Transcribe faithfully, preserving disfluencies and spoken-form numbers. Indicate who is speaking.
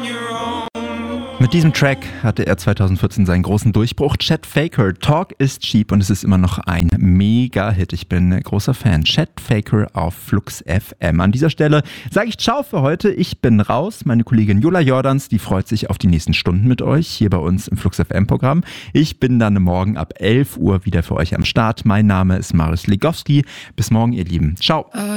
Speaker 1: Mit diesem Track hatte er zweitausendvierzehn seinen großen Durchbruch. Chet Faker, Talk is Cheap, und es ist immer noch ein Mega-Hit. Ich bin ein großer Fan. Chet Faker auf Flux F M. An dieser Stelle sage ich Ciao für heute. Ich bin raus. Meine Kollegin Jula Jordans, die freut sich auf die nächsten Stunden mit euch hier bei uns im Flux F M-Programm. Ich bin dann morgen ab elf Uhr wieder für euch am Start. Mein Name ist Marius Legowski. Bis morgen, ihr Lieben. Ciao.